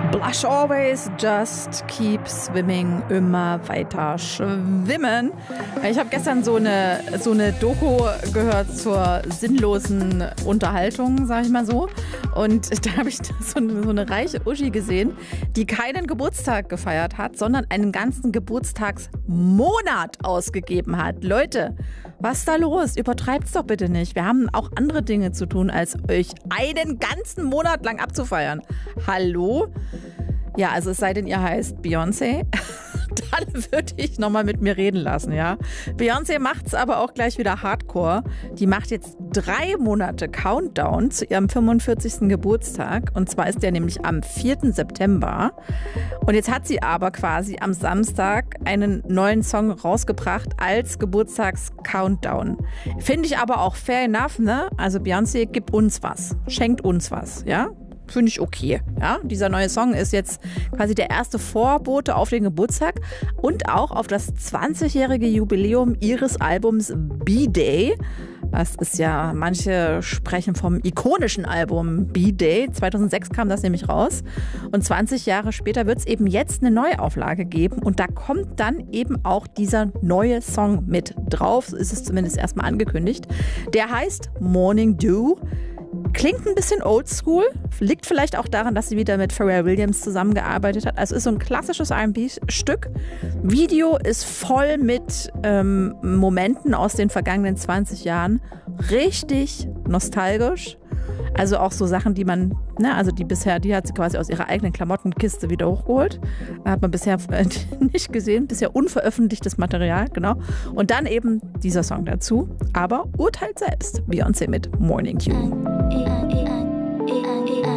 Blush always, just keep swimming, immer weiter schwimmen. Ich habe gestern so eine Doku gehört zur sinnlosen Unterhaltung, sag ich mal so. Und da habe ich so eine reiche Uschi gesehen, die keinen Geburtstag gefeiert hat, sondern einen ganzen Geburtstagsmonat ausgegeben hat. Leute, was ist da los? Übertreibt's doch bitte nicht. Wir haben auch andere Dinge zu tun, als euch einen ganzen Monat lang abzufeiern. Hallo? Ja, also es sei denn, ihr heißt Beyoncé, dann würde ich nochmal mit mir reden lassen, ja. Beyoncé macht's aber auch gleich wieder Hardcore. Die macht jetzt 3 Monate Countdown zu ihrem 45. Geburtstag. Und zwar ist der nämlich am 4. September. Und jetzt hat sie aber quasi am Samstag einen neuen Song rausgebracht als Geburtstags-Countdown. Finde ich aber auch fair enough, ne? Also Beyoncé gibt uns was, schenkt uns was, ja? Finde ich okay. Ja? Dieser neue Song ist jetzt quasi der erste Vorbote auf den Geburtstag und auch auf das 20-jährige Jubiläum ihres Albums B-Day. Das ist ja, manche sprechen vom ikonischen Album B-Day. 2006 kam das nämlich raus. Und 20 Jahre später wird es eben jetzt eine Neuauflage geben. Und da kommt dann eben auch dieser neue Song mit drauf. So ist es zumindest erstmal angekündigt. Der heißt Morning Dew. Klingt ein bisschen oldschool, liegt vielleicht auch daran, dass sie wieder mit Pharrell Williams zusammengearbeitet hat. Also ist so ein klassisches R&B-Stück. Video ist voll mit Momenten aus den vergangenen 20 Jahren. Richtig nostalgisch. Also auch so Sachen, die man, also die hat sie quasi aus ihrer eigenen Klamottenkiste wieder hochgeholt. Hat man bisher nicht gesehen, bisher unveröffentlichtes Material, genau. Und dann eben dieser Song dazu. Aber urteilt selbst, Beyoncé mit Morning Dew.